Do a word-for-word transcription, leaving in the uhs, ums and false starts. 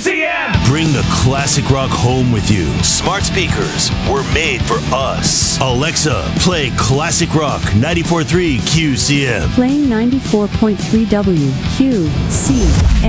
C M! Bring the classic rock home with you. Smart speakers were made for us. Alexa, play classic rock ninety-four point three Q C M. Playing ninety-four point three W Q C M.